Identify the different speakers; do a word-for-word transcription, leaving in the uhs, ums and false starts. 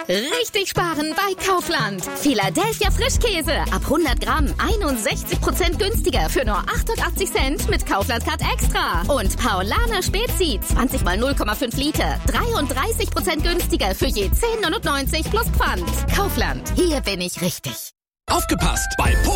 Speaker 1: Richtig sparen bei Kaufland. Philadelphia Frischkäse ab hundert Gramm einundsechzig Prozent günstiger für nur achtundachtzig Cent mit Kaufland Card Extra. Und Paulaner Spezi zwanzig mal null Komma fünf Liter dreiunddreißig Prozent günstiger für je zehn Komma neunundneunzig plus Pfand. Kaufland, hier bin ich richtig.
Speaker 2: Aufgepasst! Bei